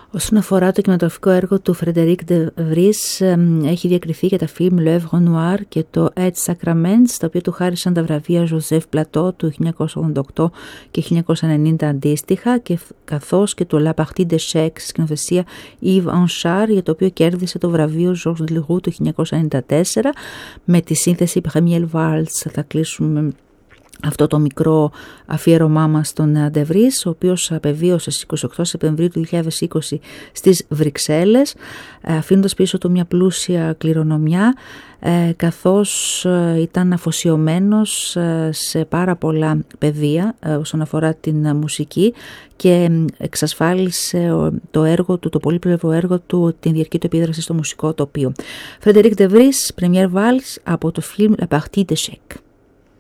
Όσον αφορά το κινηματογραφικό έργο του Φρεντερίκ ντε Βρύς, έχει διακριθεί για τα φιλμ Le Havre Noir και το Et Sacraments, τα οποία του χάρισαν τα βραβεία Ζωζεφ Πλατό του 1988 και 1990 αντίστοιχα, καθώς και το La Partie d'Échecs, σκηνοθεσία Yves Anchard, για το οποίο κέρδισε το βραβείο Georges Leroux του 1994. Με τη σύνθεση Première Valse θα κλείσουμε αυτό το μικρό αφιέρωμά μας στον ντε Βρύς, ο οποίος απεβίωσε στις 28 Σεπτεμβρίου του 2020 στις Βρυξέλλες, αφήνοντας πίσω του μια πλούσια κληρονομιά, καθώς ήταν αφοσιωμένος σε πάρα πολλά πεδία όσον αφορά την μουσική και εξασφάλισε το έργο του, το πολύπλευρο έργο του, την διαρκή του επίδραση στο μουσικό τοπίο. Φρεντερίκ ντε Βρύς, Première Valse από το φιλμ La Partie d'Échecs.